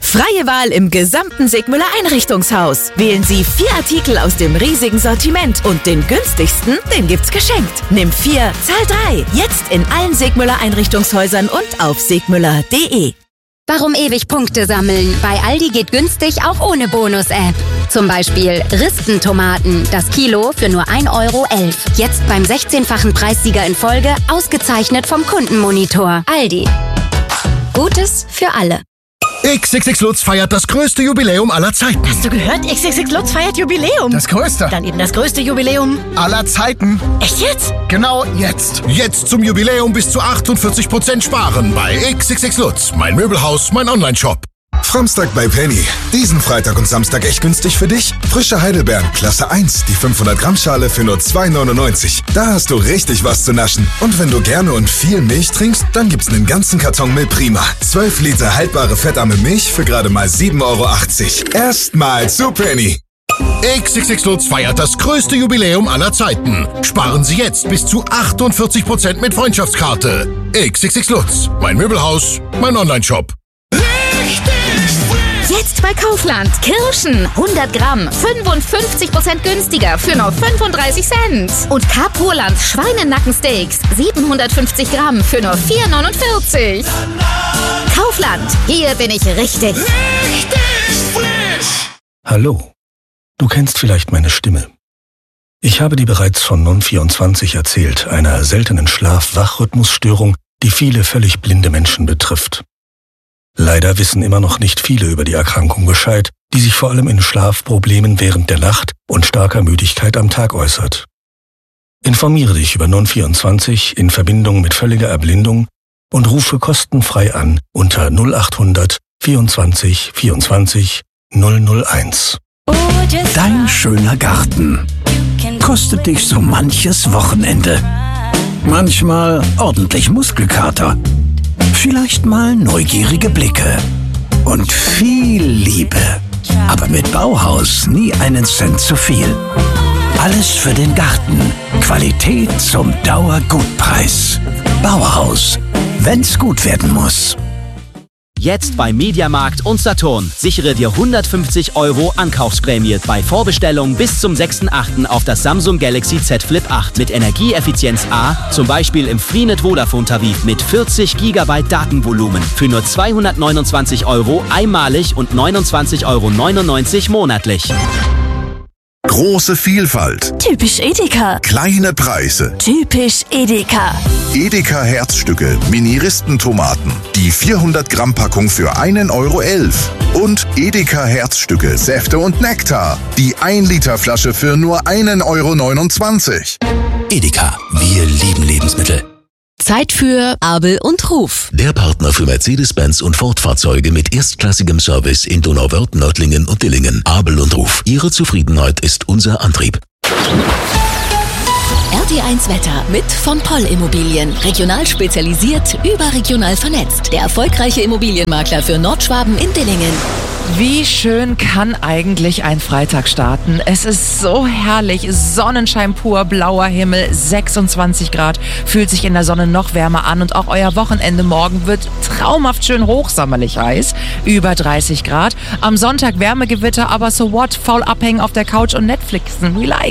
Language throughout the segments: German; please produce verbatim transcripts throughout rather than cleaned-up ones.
Freie Wahl im gesamten Sigmüller Einrichtungshaus. Wählen Sie vier Artikel aus dem riesigen Sortiment und den günstigsten, den gibt's geschenkt. Nimm vier, zahl drei. Jetzt in allen Sigmüller Einrichtungshäusern und auf sigmüller punkt de. Warum ewig Punkte sammeln? Bei Aldi geht günstig auch ohne Bonus-App. Zum Beispiel Ristentomaten, das Kilo für nur ein Euro elf. Jetzt beim sechzehnfachen Preissieger in Folge, ausgezeichnet vom Kundenmonitor. Aldi. Gutes für alle. X X X Lutz feiert das größte Jubiläum aller Zeiten. Hast du gehört? X X X Lutz feiert Jubiläum. Das größte? Dann eben das größte Jubiläum aller Zeiten. Echt jetzt? Genau jetzt. Jetzt zum Jubiläum bis zu achtundvierzig Prozent sparen bei X X X Lutz. Mein Möbelhaus, mein Online-Shop. Framstag bei Penny. Diesen Freitag und Samstag echt günstig für dich? Frische Heidelbeeren, Klasse eins, die fünfhundert Gramm Schale für nur zwei neunundneunzig. Da hast du richtig was zu naschen. Und wenn du gerne und viel Milch trinkst, dann gibt's einen ganzen Karton Milprima. zwölf Liter haltbare fettarme Milch für gerade mal sieben Euro achtzig. Erstmal zu Penny. X X X Lutz feiert das größte Jubiläum aller Zeiten. Sparen Sie jetzt bis zu achtundvierzig Prozent mit Freundschaftskarte. X X X Lutz. Mein Möbelhaus, mein Online-Shop. Jetzt bei Kaufland. Kirschen, hundert Gramm, fünfundfünfzig Prozent günstiger für nur fünfunddreißig Cent. Und Carpurland Schweinenackensteaks, siebenhundertfünfzig Gramm für nur vier neunundvierzig. Kaufland, hier bin ich richtig. Richtig frisch. Hallo, du kennst vielleicht meine Stimme. Ich habe dir bereits von Non vierundzwanzig erzählt, einer seltenen Schlaf-Wach-Rhythmusstörung, die viele völlig blinde Menschen betrifft. Leider wissen immer noch nicht viele über die Erkrankung Bescheid, die sich vor allem in Schlafproblemen während der Nacht und starker Müdigkeit am Tag äußert. Informiere dich über Non vierundzwanzig in Verbindung mit völliger Erblindung und rufe kostenfrei an unter null achthundert vierundzwanzig vierundzwanzig null null eins. Dein schöner Garten kostet dich so manches Wochenende. Manchmal ordentlich Muskelkater. Vielleicht mal neugierige Blicke und viel Liebe. Aber mit Bauhaus nie einen Cent zu viel. Alles für den Garten. Qualität zum Dauergutpreis. Bauhaus, wenn's gut werden muss. Jetzt bei Mediamarkt und Saturn. Sichere dir hundertfünfzig Euro Ankaufsprämie bei Vorbestellung bis zum sechsten achten auf das Samsung Galaxy Z Flip acht mit Energieeffizienz A, zum Beispiel im Freenet Vodafone Tarif mit vierzig Gigabyte Datenvolumen für nur zweihundertneunundzwanzig Euro einmalig und neunundzwanzig Euro neunundneunzig monatlich. Große Vielfalt. Typisch Edeka. Kleine Preise. Typisch Edeka. Edeka Herzstücke, Mini-Ristentomaten. Die vierhundert Gramm Packung für einen Euro elf. Und Edeka Herzstücke, Säfte und Nektar. Die ein Liter Flasche für nur einen Euro neunundzwanzig. Edeka, wir lieben Lebensmittel. Zeit für Abel und Ruf. Der Partner für Mercedes-Benz und Ford-Fahrzeuge mit erstklassigem Service in Donauwörth, Nördlingen und Dillingen. Abel und Ruf. Ihre Zufriedenheit ist unser Antrieb. R T eins Wetter mit von Poll Immobilien. Regional spezialisiert, überregional vernetzt. Der erfolgreiche Immobilienmakler für Nordschwaben in Dillingen. Wie schön kann eigentlich ein Freitag starten? Es ist so herrlich, Sonnenschein pur, blauer Himmel, sechsundzwanzig Grad, fühlt sich in der Sonne noch wärmer an und auch euer Wochenende morgen wird traumhaft schön hochsommerlich heiß, über dreißig Grad. Am Sonntag Wärmegewitter, aber so what, faul abhängen auf der Couch und Netflixen, we like.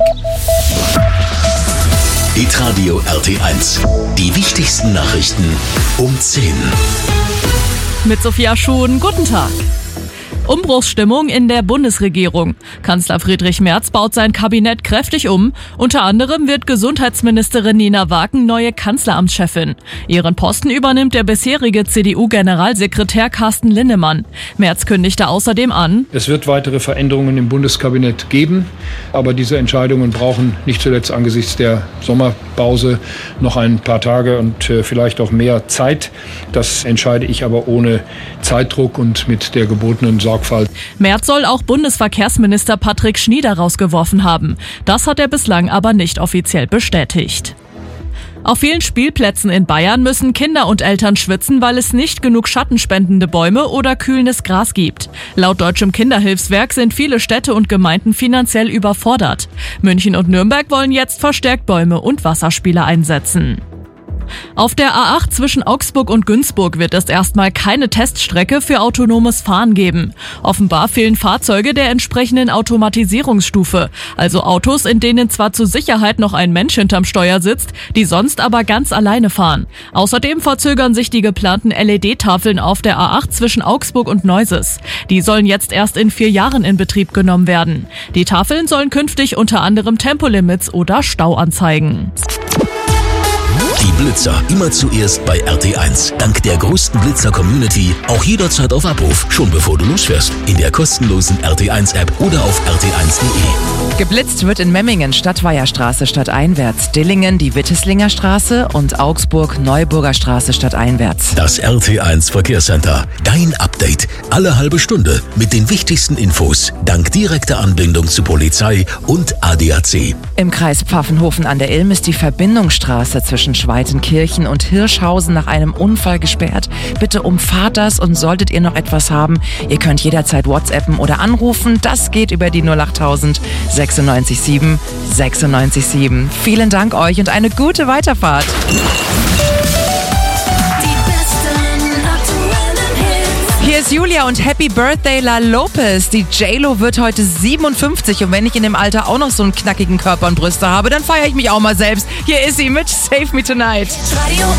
Hitradio R T eins, die wichtigsten Nachrichten um zehn. Mit Sophia Schuhn, guten Tag. Umbruchsstimmung in der Bundesregierung. Kanzler Friedrich Merz baut sein Kabinett kräftig um. Unter anderem wird Gesundheitsministerin Nina Wagen neue Kanzleramtschefin. Ihren Posten übernimmt der bisherige C D U-Generalsekretär Carsten Linnemann. Merz kündigte außerdem an: Es wird weitere Veränderungen im Bundeskabinett geben, aber diese Entscheidungen brauchen nicht zuletzt angesichts der Sommerpause noch ein paar Tage und äh, vielleicht auch mehr Zeit. Das entscheide ich aber ohne Zeitdruck und mit der gebotenen Sorgfalt. Merz soll auch Bundesverkehrsminister Patrick Schnieder rausgeworfen haben. Das hat er bislang aber nicht offiziell bestätigt. Auf vielen Spielplätzen in Bayern müssen Kinder und Eltern schwitzen, weil es nicht genug schattenspendende Bäume oder kühlendes Gras gibt. Laut Deutschem Kinderhilfswerk sind viele Städte und Gemeinden finanziell überfordert. München und Nürnberg wollen jetzt verstärkt Bäume und Wasserspiele einsetzen. Auf der A acht zwischen Augsburg und Günzburg wird es erstmal keine Teststrecke für autonomes Fahren geben. Offenbar fehlen Fahrzeuge der entsprechenden Automatisierungsstufe, also Autos, in denen zwar zur Sicherheit noch ein Mensch hinterm Steuer sitzt, die sonst aber ganz alleine fahren. Außerdem verzögern sich die geplanten L E D-Tafeln auf der A acht zwischen Augsburg und Neuses. Die sollen jetzt erst in vier Jahren in Betrieb genommen werden. Die Tafeln sollen künftig unter anderem Tempolimits oder Stau anzeigen. Die Blitzer immer zuerst bei R T eins. Dank der größten Blitzer-Community auch jederzeit auf Abruf, schon bevor du losfährst. In der kostenlosen R T eins App oder auf R T eins Punkt de. Geblitzt wird in Memmingen Stadtweierstraße stadteinwärts, Dillingen die Witteslinger Straße und Augsburg Neuburger Straße stadteinwärts. Das R T eins Verkehrscenter. Dein Update. Alle halbe Stunde mit den wichtigsten Infos. Dank direkter Anbindung zu Polizei und A D A C. Im Kreis Pfaffenhofen an der Ilm ist die Verbindungsstraße zwischen Schweitenkirchen und Hirschhausen nach einem Unfall gesperrt. Bitte umfahrt das und solltet ihr noch etwas haben, ihr könnt jederzeit WhatsAppen oder anrufen. Das geht über die null achttausend sechsundneunzig sieben sechsundneunzig sieben. Vielen Dank euch und eine gute Weiterfahrt. Hier ist Julia und Happy Birthday La Lopez. Die J-Lo wird heute siebenundfünfzig und wenn ich in dem Alter auch noch so einen knackigen Körper und Brüste habe, dann feiere ich mich auch mal selbst. Hier ist sie mit Save Me Tonight.